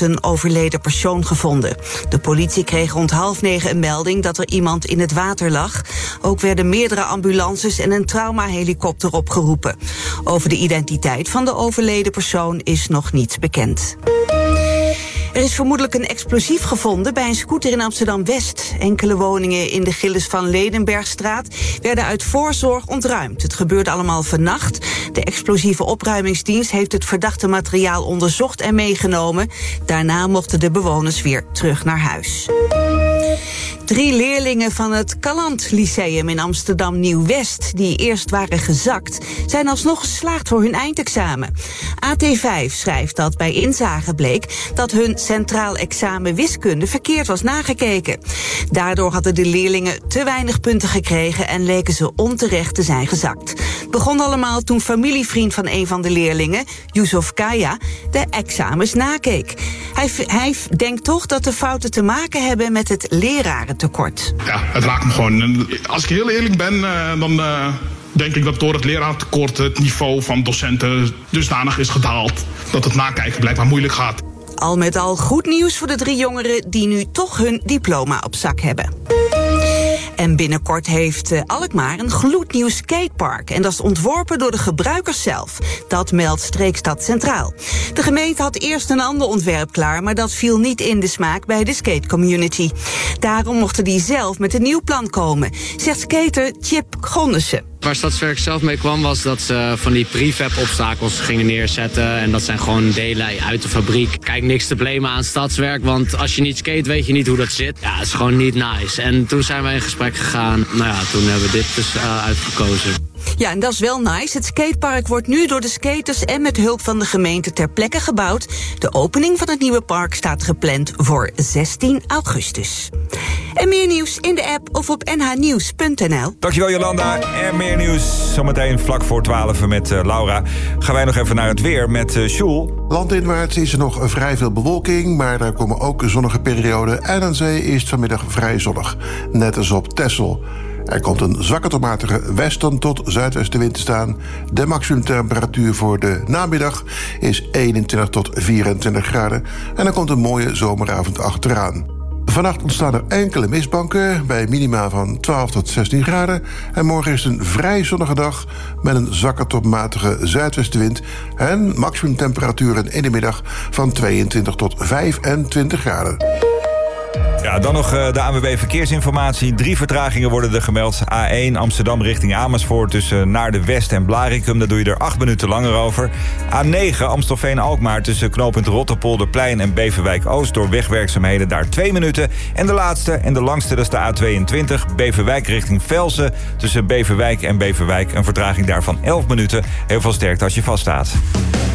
een overleden persoon gevonden. De politie kreeg rond 20:30 een melding dat er iemand in het water lag. Ook werden meerdere ambulances en een traumahelikopter opgeroepen. Over de identiteit van de overleden persoon is nog niets bekend. Er is vermoedelijk een explosief gevonden bij een scooter in Amsterdam-West. Enkele woningen in de Gilles van Ledenbergstraat werden uit voorzorg ontruimd. Het gebeurde allemaal vannacht. De explosieve opruimingsdienst heeft het verdachte materiaal onderzocht en meegenomen. Daarna mochten de bewoners weer terug naar huis. 3 leerlingen van het Caland Lyceum in Amsterdam-Nieuw-West, die eerst waren gezakt, zijn alsnog geslaagd voor hun eindexamen. AT5 schrijft dat bij inzage bleek dat hun centraal examen wiskunde verkeerd was nagekeken. Daardoor hadden de leerlingen te weinig punten gekregen en leken ze onterecht te zijn gezakt. Het begon allemaal toen familievriend van een van de leerlingen, Yusuf Kaya, de examens nakeek. Hij denkt toch dat de fouten te maken hebben met het lerarentekort. Ja, het raakt me gewoon. Als ik heel eerlijk ben, dan denk ik dat door het lerarentekort het niveau van docenten dusdanig is gedaald dat het nakijken blijkbaar moeilijk gaat. Al met al goed nieuws voor de 3 jongeren die nu toch hun diploma op zak hebben. En binnenkort heeft Alkmaar een gloednieuw skatepark. En dat is ontworpen door de gebruikers zelf. Dat meldt Streekstad Centraal. De gemeente had eerst een ander ontwerp klaar, maar dat viel niet in de smaak bij de skatecommunity. Daarom mochten die zelf met een nieuw plan komen, zegt skater Chip Gondessen. Waar Stadswerk zelf mee kwam was dat ze van die prefab-obstakels gingen neerzetten. En dat zijn gewoon delen uit de fabriek. Kijk, niks te blamen aan Stadswerk, want als je niet skate weet je niet hoe dat zit. Ja, het is gewoon niet nice. En toen zijn wij in gesprek gegaan. Nou ja, toen hebben we dit dus uitgekozen. Ja, en dat is wel nice. Het skatepark wordt nu door de skaters en met hulp van de gemeente ter plekke gebouwd. De opening van het nieuwe park staat gepland voor 16 augustus. En meer nieuws in de app of op nhnieuws.nl. Dankjewel Jolanda. En meer nieuws zometeen vlak voor 12 met Laura. Gaan wij nog even naar het weer met Sjoel. Landinwaarts is er nog vrij veel bewolking, maar daar komen ook zonnige perioden. En aan zee is het vanmiddag vrij zonnig, net als op Texel. Er komt een zwakke tot matige westen tot zuidwestenwind te staan. De maximumtemperatuur voor de namiddag is 21 tot 24 graden. En er komt een mooie zomeravond achteraan. Vannacht ontstaan er enkele mistbanken bij minima van 12 tot 16 graden. En morgen is het een vrij zonnige dag met een zwakke tot matige zuidwestenwind. En maximumtemperaturen in de middag van 22 tot 25 graden. Ja, dan nog de ANWB Verkeersinformatie. 3 vertragingen worden er gemeld. A1 Amsterdam richting Amersfoort tussen Naar de West en Blaricum. Daar doe je er 8 minuten langer over. A9 Amstelveen-Alkmaar tussen knooppunt Rotterpolderplein en Beverwijk-Oost. Door wegwerkzaamheden daar 2 minuten. En de laatste en de langste, dat is de A22 Beverwijk richting Velsen. Tussen Beverwijk en Beverwijk een vertraging daarvan 11 minuten. Heel veel sterkte als je vaststaat.